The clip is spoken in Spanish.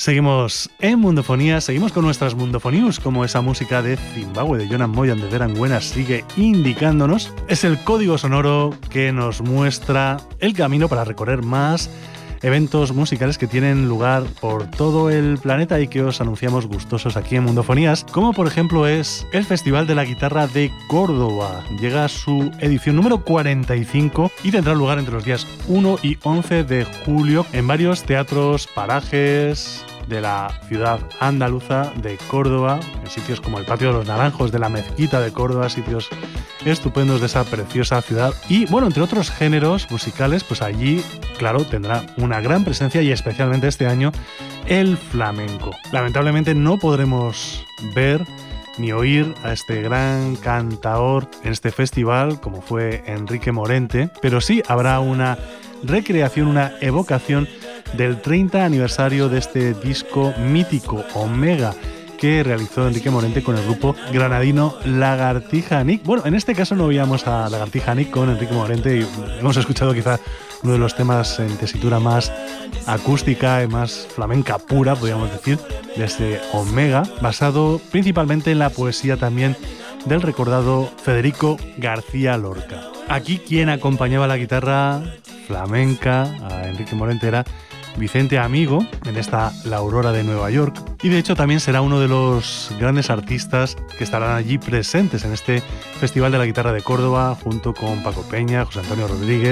Seguimos en Mundofonía, seguimos con nuestras Mundofonews, como esa música de Zimbabue de Jonan Moyan de Veran Buenas sigue indicándonos. Es el código sonoro que nos muestra el camino para recorrer más eventos musicales que tienen lugar por todo el planeta y que os anunciamos gustosos aquí en Mundofonías, como por ejemplo es el Festival de la Guitarra de Córdoba. Llega a su edición número 45 y tendrá lugar entre los días 1 y 11 de julio en varios teatros, parajes de la ciudad andaluza de Córdoba, en sitios como el Patio de los Naranjos de la Mezquita de Córdoba, sitios estupendos de esa preciosa ciudad. Y bueno, entre otros géneros musicales, pues allí, claro, tendrá una gran presencia y especialmente este año el flamenco. Lamentablemente no podremos ver ni oír a este gran cantaor en este festival, como fue Enrique Morente, pero sí habrá una recreación, una evocación del 30 aniversario de este disco mítico Omega que realizó Enrique Morente con el grupo granadino Lagartija Nick. Bueno, en este caso no oíamos a Lagartija Nick con Enrique Morente y hemos escuchado quizá uno de los temas en tesitura más acústica y más flamenca pura, podríamos decir, de este Omega, basado principalmente en la poesía también del recordado Federico García Lorca. Aquí quien acompañaba la guitarra flamenca a Enrique Morente era Vicente Amigo, en esta La Aurora de Nueva York, y de hecho también será uno de los grandes artistas que estarán allí presentes en este Festival de la Guitarra de Córdoba, junto con Paco Peña, José Antonio Rodríguez,